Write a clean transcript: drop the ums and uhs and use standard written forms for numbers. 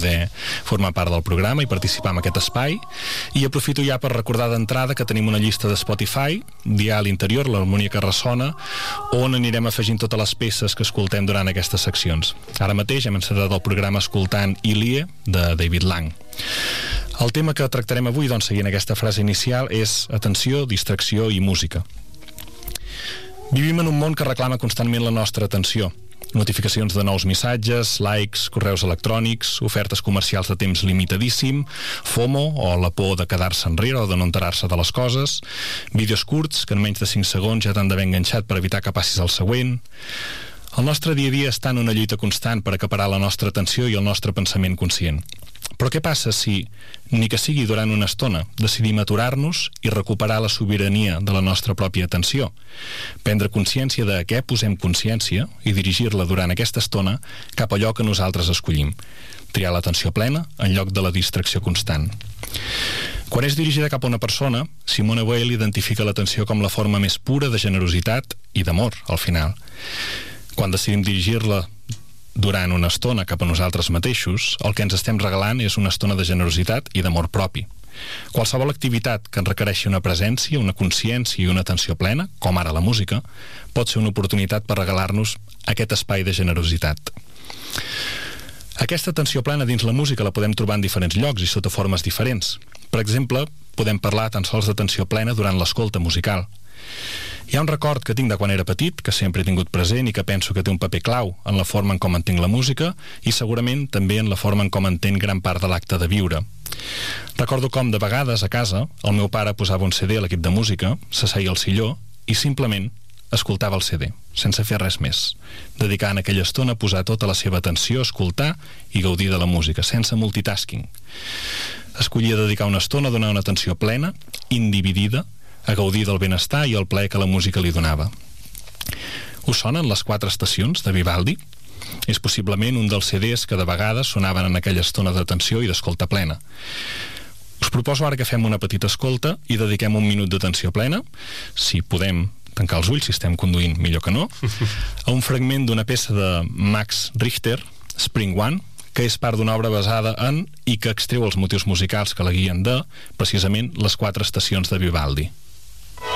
poder formar part del programa i participar en aquest espai. I aprofito ja per recordar d'entrada que tenim una llista de Spotify, Dial Interior, l'harmonia que ressona, on anirem afegint totes les peces que escoltem durant aquestes seccions. Ara mateix hem encetat el programa escoltant Ilie, de David Lang. El tema que tractarem avui, doncs, seguint aquesta frase inicial, és atenció, distracció i música. Vivim en un món que reclama constantment la nostra atenció. Notificacions de nous missatges, likes, correus electrònics, ofertes comercials de temps limitadíssim, FOMO, o la por de quedar-se enrere o de no enterar-se de les coses, vídeos curts que en menys de 5 segons ja t'han d'haver enganxat per evitar que passis al següent. El nostre dia a dia està en una lluita constant per acaparar la nostra atenció i el nostre pensament conscient. Però què passa si, ni que sigui durant una estona, decidim aturar-nos i recuperar la sobirania de la nostra pròpia atenció, prendre consciència de què posem consciència i dirigir-la durant aquesta estona cap a allò que nosaltres escollim, triar l'atenció plena en lloc de la distracció constant. Quan és dirigida cap a una persona, Simone Weil identifica l'atenció com la forma més pura de generositat i d'amor, al final. Quan decidim dirigir-la durant una estona cap a nosaltres mateixos, el que ens estem regalant és una estona de generositat i d'amor propi. Qualsevol activitat que ens requereixi una presència, una consciència i una atenció plena, com ara la música, pot ser una oportunitat per regalar-nos aquest espai de generositat. Aquesta atenció plena dins la música la podem trobar en diferents llocs i sota formes diferents. Per exemple, podem parlar tan sols d'atenció plena durant l'escolta musical. Hi ha un record que tinc de quan era petit, que sempre he tingut present i que penso que té un paper clau en la forma en com entenc la música i segurament també en la forma en com entenc gran part de l'acte de viure. Recordo com, de vegades, a casa, el meu pare posava un CD a l'equip de música, s'asseia al silló i simplement escoltava el CD, sense fer res més, dedicant aquella estona a posar tota la seva atenció a escoltar i gaudir de la música, sense multitasking. Escollia dedicar una estona a donar una atenció plena, individida, a gaudir del benestar i el plaer que la música li donava. Us sonen les 4 estacions de Vivaldi? És possiblement un dels CDs que de vegades sonaven en aquella estona d'atenció i d'escolta plena. Us proposo ara que fem una petita escolta i dediquem un minut d'atenció plena, si podem tancar els ulls, si estem conduint millor que no, a un fragment d'una peça de Max Richter, Spring One, que és part d'una obra basada en i que extreu els motius musicals que la guien de, precisament, les 4 estacions de Vivaldi.